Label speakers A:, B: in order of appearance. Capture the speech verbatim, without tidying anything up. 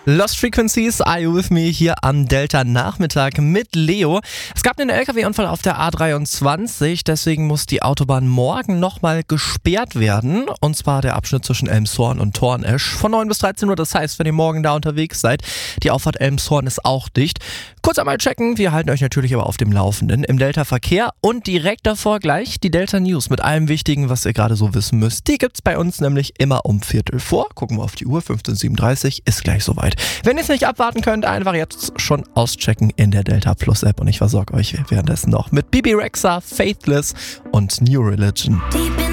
A: Lost Frequencies, Are You With Me hier am Delta-Nachmittag mit Leo. Es gab einen L K W-Unfall auf der A dreiundzwanzig, deswegen muss die Autobahn morgen nochmal gesperrt werden. Und zwar der Abschnitt zwischen Elmshorn und Thornesch von neun bis dreizehn Uhr. Das heißt, wenn ihr morgen da unterwegs seid, die Auffahrt Elmshorn ist auch dicht. Kurz einmal checken, wir halten euch natürlich aber auf dem Laufenden im Delta-Verkehr. Und direkt davor gleich die Delta News mit allem Wichtigen, was ihr gerade so wissen müsst. Die gibt's bei uns nämlich immer um Viertel vor. Gucken wir auf die Uhr, fünfzehn Uhr siebenunddreißig, ist gleich soweit. Wenn ihr es nicht abwarten könnt, einfach jetzt schon auschecken in der Delta Plus App und ich versorge euch währenddessen noch mit Bibi Rexha, Faithless und New Religion.